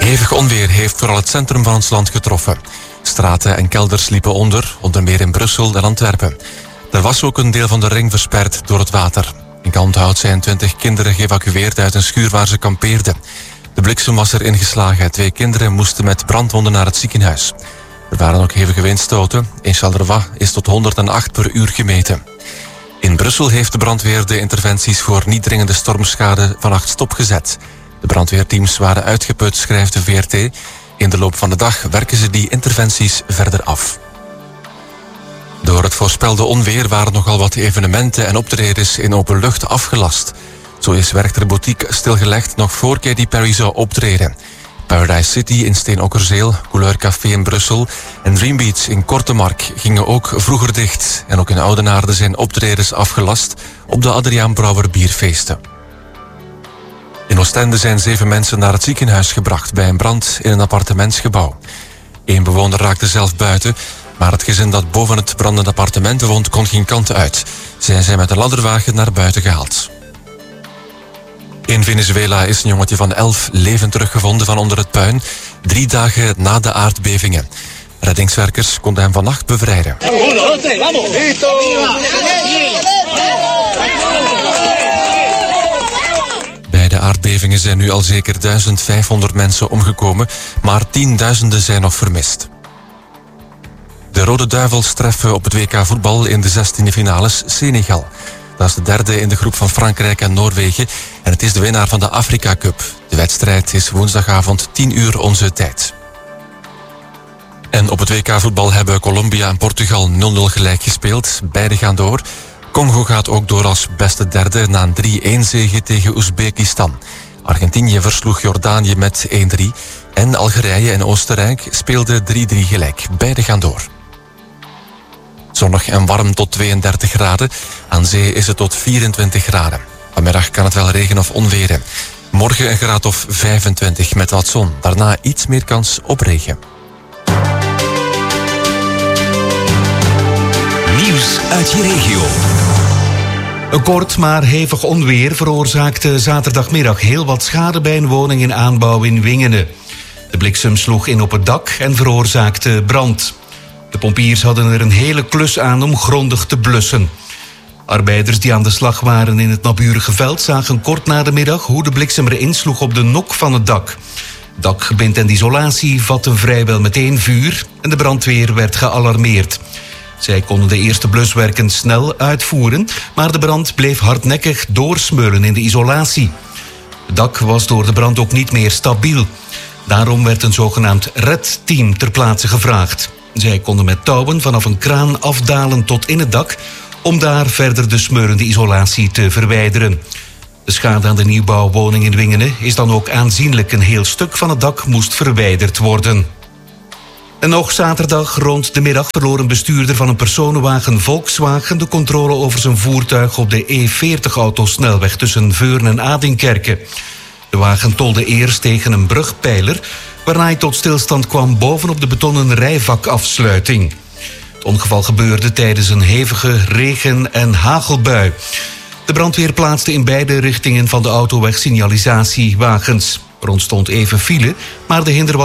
Hevig onweer heeft vooral het centrum van ons land getroffen. Straten en kelders liepen onder meer in Brussel en Antwerpen. Er was ook een deel van de ring versperd door het water. In Kalmthout zijn 20 kinderen geëvacueerd uit een schuur waar ze kampeerden. De bliksem was er ingeslagen. 2 kinderen moesten met brandwonden naar het ziekenhuis. Er waren ook hevige windstoten. In Charleroi is tot 108 per uur gemeten. In Brussel heeft de brandweer de interventies voor niet dringende stormschade vannacht stopgezet. De brandweerteams waren uitgeput, schrijft de VRT. In de loop van de dag werken ze die interventies verder af. Door het voorspelde onweer waren nogal wat evenementen en optredens in open lucht afgelast. Zo is Werchter Boutique stilgelegd nog voor Katy Perry zou optreden. Paradise City in Steenokkerzeel, Couleur Café in Brussel en Dream Beach in Kortemark gingen ook vroeger dicht. En ook in Oudenaarde zijn optredens afgelast op de Adriaan Brouwer bierfeesten. In Oostende zijn 7 mensen naar het ziekenhuis gebracht bij een brand in een appartementsgebouw. 1 bewoner raakte zelf buiten, maar het gezin dat boven het brandende appartement woont kon geen kant uit. Zij zijn met een ladderwagen naar buiten gehaald. In Venezuela is een jongetje van 11 levend teruggevonden van onder het puin, 3 dagen na de aardbevingen. Reddingswerkers konden hem vannacht bevrijden. Bij de aardbevingen zijn nu al zeker 1500 mensen omgekomen, maar tienduizenden zijn nog vermist. De Rode Duivels treffen op het WK voetbal in de 16e finales Senegal. Dat is de derde in de groep van Frankrijk en Noorwegen en het is de winnaar van de Afrika Cup. De wedstrijd is woensdagavond 10 uur onze tijd. En op het WK voetbal hebben Colombia en Portugal 0-0 gelijk gespeeld. Beide gaan door. Congo gaat ook door als beste derde na een 3-1 zege tegen Oezbekistan. Argentinië versloeg Jordanië met 1-3 en Algerije en Oostenrijk speelden 3-3 gelijk. Beide gaan door. Zonnig en warm tot 32 graden. Aan zee is het tot 24 graden. Vanmiddag kan het wel regen of onweren. Morgen een graad of 25 met wat zon. Daarna iets meer kans op regen. Nieuws uit je regio. Een kort maar hevig onweer veroorzaakte zaterdagmiddag heel wat schade bij een woning in aanbouw in Wingene. De bliksem sloeg in op het dak en veroorzaakte brand. De pompiers hadden er een hele klus aan om grondig te blussen. Arbeiders die aan de slag waren in het naburige veld zagen kort na de middag hoe de bliksem erin sloeg op de nok van het dak. Dakgebind en isolatie vatten vrijwel meteen vuur en de brandweer werd gealarmeerd. Zij konden de eerste bluswerken snel uitvoeren, maar de brand bleef hardnekkig doorsmeulen in de isolatie. Het dak was door de brand ook niet meer stabiel. Daarom werd een zogenaamd redteam ter plaatse gevraagd. Zij konden met touwen vanaf een kraan afdalen tot in het dak om daar verder de smeulende isolatie te verwijderen. De schade aan de nieuwbouwwoning in Wingene is dan ook aanzienlijk. Een heel stuk van het dak moest verwijderd worden. En nog zaterdag rond de middag verloor een bestuurder van een personenwagen Volkswagen de controle over zijn voertuig op de E40-autosnelweg tussen Veurne en Adinkerke. De wagen tolde eerst tegen een brugpijler, waarna hij tot stilstand kwam bovenop de betonnen rijvakafsluiting. Het ongeval gebeurde tijdens een hevige regen- en hagelbui. De brandweer plaatste in beide richtingen van de autoweg signalisatiewagens. Er ontstond even file, maar de hinder was